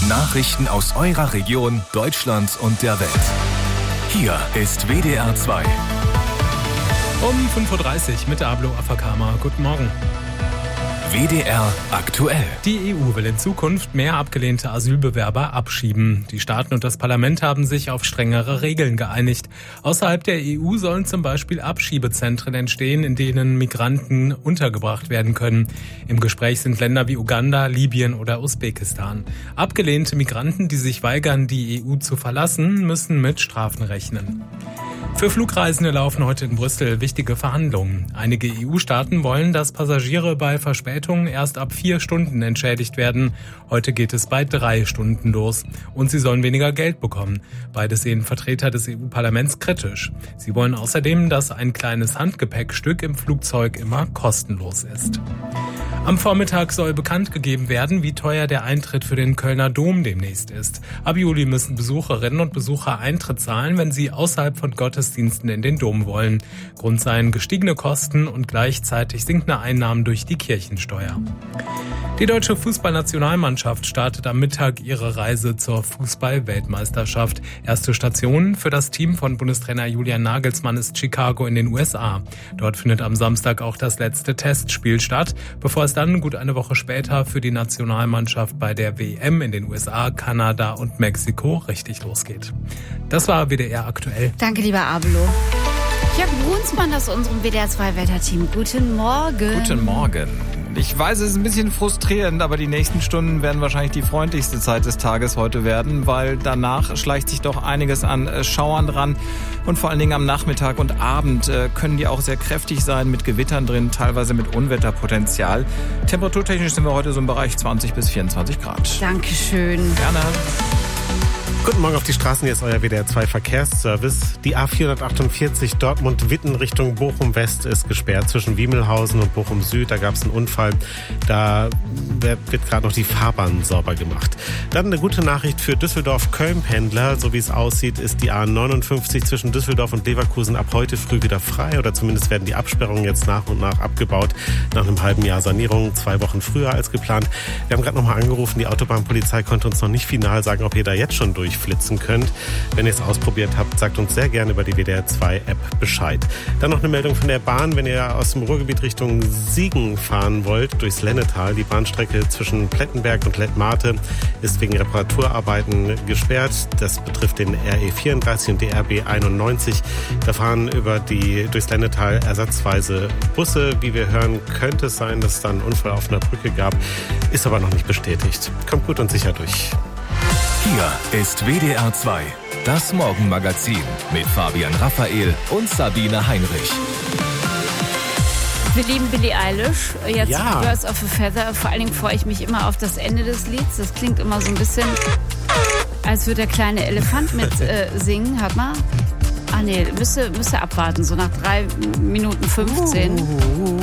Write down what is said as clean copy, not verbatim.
Nachrichten aus eurer Region, Deutschland und der Welt. Hier ist WDR 2. Um 5.30 Uhr mit Ablo Afakama. Guten Morgen. WDR aktuell. Die EU will in Zukunft mehr abgelehnte Asylbewerber abschieben. Die Staaten und das Parlament haben sich auf strengere Regeln geeinigt. Außerhalb der EU sollen zum Beispiel Abschiebezentren entstehen, in denen Migranten untergebracht werden können. Im Gespräch sind Länder wie Uganda, Libyen oder Usbekistan. Abgelehnte Migranten, die sich weigern, die EU zu verlassen, müssen mit Strafen rechnen. Für Flugreisende laufen heute in Brüssel wichtige Verhandlungen. Einige EU-Staaten wollen, dass Passagiere bei Verspätungen erst ab 4 Stunden entschädigt werden. Heute geht es bei 3 Stunden los. Und sie sollen weniger Geld bekommen. Beides sehen Vertreter des EU-Parlaments kritisch. Sie wollen außerdem, dass ein kleines Handgepäckstück im Flugzeug immer kostenlos ist. Am Vormittag soll bekannt gegeben werden, wie teuer der Eintritt für den Kölner Dom demnächst ist. Ab Juli müssen Besucherinnen und Besucher Eintritt zahlen, wenn sie außerhalb von Gottesdiensten in den Dom wollen. Grund seien gestiegene Kosten und gleichzeitig sinkende Einnahmen durch die Kirchensteuer. Die deutsche Fußballnationalmannschaft startet am Mittag ihre Reise zur Fußball-Weltmeisterschaft. Erste Station für das Team von Bundestrainer Julian Nagelsmann ist Chicago in den USA. Dort findet am Samstag auch das letzte Testspiel statt, bevor es dann gut eine Woche später für die Nationalmannschaft bei der WM in den USA, Kanada und Mexiko richtig losgeht. Das war WDR aktuell. Danke, lieber Abelo. Jörg Brunsmann aus unserem WDR 2 Wetterteam. Guten Morgen. Guten Morgen. Ich weiß, es ist ein bisschen frustrierend, aber die nächsten Stunden werden wahrscheinlich die freundlichste Zeit des Tages heute werden, weil danach schleicht sich doch einiges an Schauern dran. Und vor allen Dingen am Nachmittag und Abend können die auch sehr kräftig sein, mit Gewittern drin, teilweise mit Unwetterpotenzial. Temperaturtechnisch sind wir heute so im Bereich 20 bis 24 Grad. Dankeschön. Gerne. Guten Morgen auf die Straßen, hier ist euer WDR 2 Verkehrsservice. Die A448 Dortmund-Witten Richtung Bochum-West ist gesperrt zwischen Wiemelhausen und Bochum-Süd. Da gab es einen Unfall, da wird gerade noch die Fahrbahn sauber gemacht. Dann eine gute Nachricht für Düsseldorf-Köln-Pendler. So wie es aussieht, ist die A59 zwischen Düsseldorf und Leverkusen ab heute früh wieder frei. Oder zumindest werden die Absperrungen jetzt nach und nach abgebaut. Nach einem halben Jahr Sanierung, 2 Wochen früher als geplant. Wir haben gerade noch mal angerufen, die Autobahnpolizei konnte uns noch nicht final sagen, ob ihr da jetzt schon durchflitzen könnt. Wenn ihr es ausprobiert habt, sagt uns sehr gerne über die WDR 2 App Bescheid. Dann noch eine Meldung von der Bahn, wenn ihr aus dem Ruhrgebiet Richtung Siegen fahren wollt, durchs Lennetal. Die Bahnstrecke zwischen Plettenberg und Lettmate ist wegen Reparaturarbeiten gesperrt. Das betrifft den RE 34 und die RB 91. Da fahren durchs Lennetal ersatzweise Busse. Wie wir hören, könnte es sein, dass es da einen Unfall auf einer Brücke gab. Ist aber noch nicht bestätigt. Kommt gut und sicher durch. Hier ist WDR 2, das Morgenmagazin mit Fabian Raphael und Sabine Heinrich. Wir lieben Billie Eilish. Jetzt Ja. Birds of a Feather. Vor allen Dingen freue ich mich immer auf das Ende des Lieds. Das klingt immer so ein bisschen, als würde der kleine Elefant mit singen. Hört mal. Ah nee, müsste abwarten. So nach 3 Minuten 15.